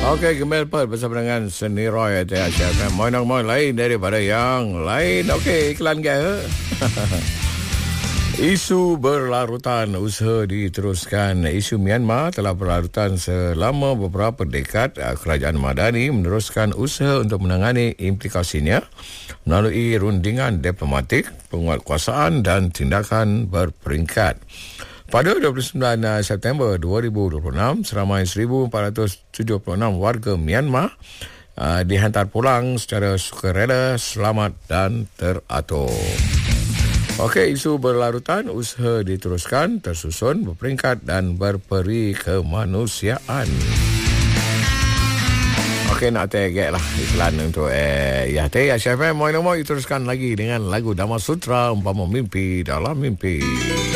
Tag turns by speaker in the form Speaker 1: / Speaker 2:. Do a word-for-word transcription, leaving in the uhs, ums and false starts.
Speaker 1: Okey, Gemel Perth bersama dengan Seni Roy at Asia F M. Moin-moin lain daripada yang lain. Okey, iklan ke? Isu berlarutan, usaha diteruskan. Isu Myanmar telah berlarutan selama beberapa dekad. Kerajaan Madani meneruskan usaha untuk menangani implikasinya melalui rundingan diplomatik, penguatkuasaan dan tindakan berperingkat. Pada dua puluh sembilan September dua ribu dua puluh enam, seramai seribu empat ratus tujuh puluh enam warga Myanmar uh, dihantar pulang secara sukarela, selamat dan teratur. Okey, isu berlarutan, usaha diteruskan, tersusun, berperingkat dan berperi kemanusiaan. Okey, nak tegak lah iklan untuk eh, ya, teh Asia F M. Moin-moin, teruskan lagi dengan lagu Dhamma Sutra, Umpama Mimpi Dalam Mimpi.